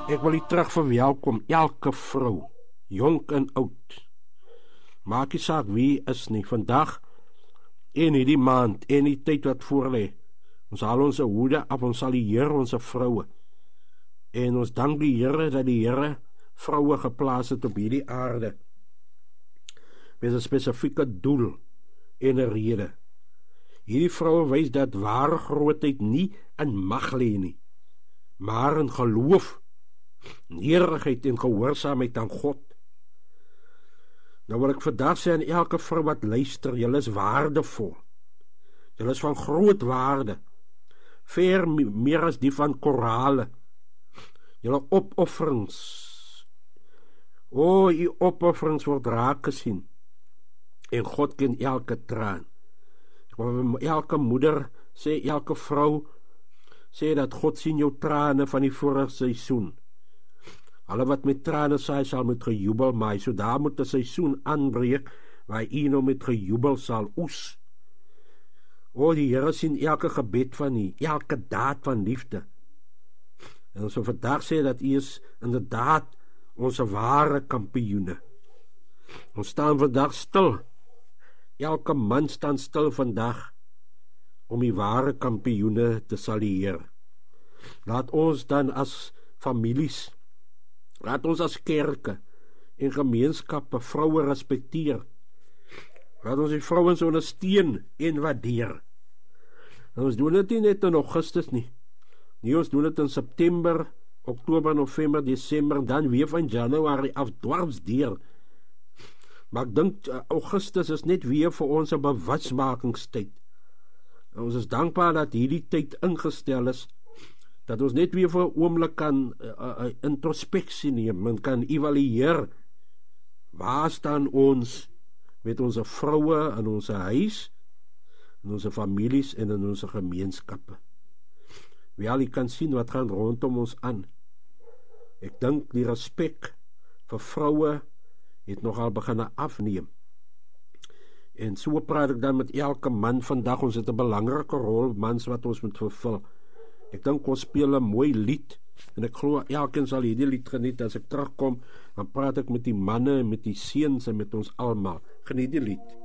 Ek wil hier terug verwelkom elke vrou, jonk en oud. Maak nie saak wie is nie, vandag en hierdie maand en die tyd wat voor lê. Ons haal ons hoede af, ons sal die Here ons vroue. En ons dank die Here dat die Here vroue geplaas het op hierdie aarde met 'n spesifieke doel en 'n rede. Hierdie vroue wys dat ware grootheid nie in mag lê nie, maar in geloof, nederigheid en gehoorsaamheid aan God. Nou wil ek vandag sê aan elke vrou wat luister, julle is waardevol. Julle is van groot waarde, ver meer as die van korale. Julle opofferings, u opofferings word raak gesien, en God ken elke traan. Elke moeder sê, elke vrou sê dat God sien jou trane van die vorige seisoen. Alle wat met trane saai sal met gejubel maai, so daar moet 'n seisoen aanbreek waar u nou met gejubel sal oes. Die Here sien elke gebed van u, elke daad van liefde. En ons wil vandag sê dat u is inderdaad ons ware kampioene. Ons staan vandag stil. Elke man staan stil vandag om die ware kampioene te salueer. Laat ons dan as families, laat ons as kerke en gemeenskappe vroue respekteer. Laat ons die vrouens ondersteun en waardeer. En ons doen dit nie net in Augustus nie. Nee, ons doen dit in September, Oktober, November, Desember, en dan weer van Januarie af dwarsdeur. Maar ek dink Augustus is net weer vir ons 'n bewusmakingstyd. Ons is dankbaar dat hierdie tyd ingestel is, dat ons net weer vir 'n oomblik kan introspeksie neem en kan evalueer. Waar staan ons met ons vroue in ons huis, in ons families en in ons gemeenskappe? Wel, jy kan sien wat gaan rondom ons aan. Ek dink die respek vir vroue het nogal begin afneem. En so praat ek dan met elke man vandag. Ons het 'n belangrike rol, mans, wat ons moet vervul. Ek dink ons speel 'n mooi lied, en ek glo elkeen sal hierdie lied geniet. As ek terugkom, dan praat ek met die manne en met die seuns en met ons almal. Geniet die lied.